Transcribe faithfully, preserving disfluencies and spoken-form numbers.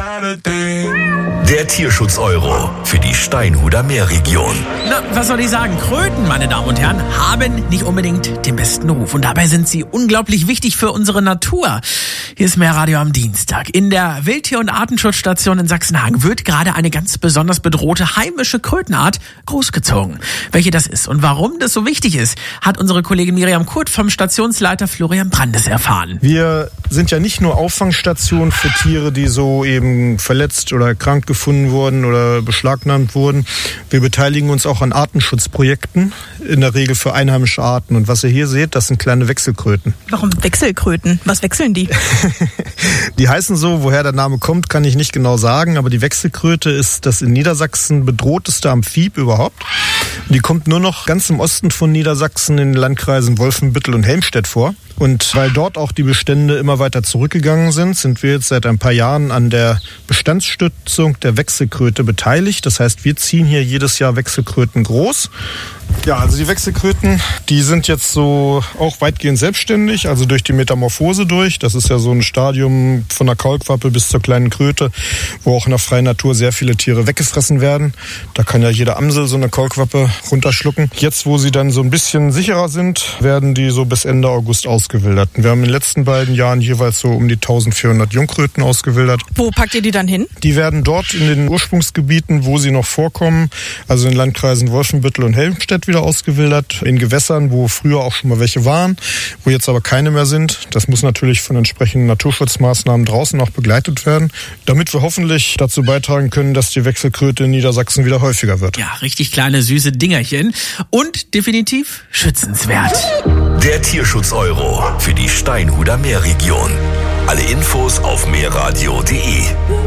Der Tierschutz-Euro für die Steinhuder Meerregion. Na, was soll ich sagen? Kröten, meine Damen und Herren, haben nicht unbedingt den besten Ruf. Und dabei sind sie unglaublich wichtig für unsere Natur. Hier ist Meerradio am Dienstag. In der Wildtier- und Artenschutzstation in Sachsenhagen wird gerade eine ganz besonders bedrohte heimische Krötenart großgezogen. Welche das ist und warum das so wichtig ist, hat unsere Kollegin Miriam Kurt vom Stationsleiter Florian Brandes erfahren. Wir sind ja nicht nur Auffangstation für Tiere, die so eben verletzt oder krank gefunden wurden oder beschlagnahmt wurden. Wir beteiligen uns auch an Artenschutzprojekten, in der Regel für einheimische Arten. Und was ihr hier seht, das sind kleine Wechselkröten. Warum Wechselkröten? Was wechseln die? Die heißen so, woher der Name kommt, kann ich nicht genau sagen, aber die Wechselkröte ist das in Niedersachsen bedrohteste Amphib überhaupt. Die kommt nur noch ganz im Osten von Niedersachsen in den Landkreisen Wolfenbüttel und Helmstedt vor. Und weil dort auch die Bestände immer weiter zurückgegangen sind, sind wir jetzt seit ein paar Jahren an der Bestandsstützung der Wechselkröte beteiligt. Das heißt, wir ziehen hier jedes Jahr Wechselkröten groß. Ja, also die Wechselkröten, die sind jetzt so auch weitgehend selbstständig, also durch die Metamorphose durch. Das ist ja so ein Stadium von der Kaulquappe bis zur kleinen Kröte, wo auch in der freien Natur sehr viele Tiere weggefressen werden. Da kann ja jeder Amsel so eine Kaulquappe runterschlucken. Jetzt, wo sie dann so ein bisschen sicherer sind, werden die so bis Ende August ausgewildert. Wir haben in den letzten beiden Jahren jeweils so um die eintausendvierhundert Jungkröten ausgewildert. Wo packt ihr die dann hin? Die werden dort in den Ursprungsgebieten, wo sie noch vorkommen, also in Landkreisen Wolfenbüttel und Helmstedt, wieder ausgewildert, in Gewässern, wo früher auch schon mal welche waren, wo jetzt aber keine mehr sind. Das muss natürlich von entsprechenden Naturschutzmaßnahmen draußen auch begleitet werden, damit wir hoffentlich dazu beitragen können, dass die Wechselkröte in Niedersachsen wieder häufiger wird. Ja, richtig kleine, süße Dingerchen und definitiv schützenswert. Der Tierschutz-Euro für die Steinhuder Meerregion. Alle Infos auf meerradio punkt de.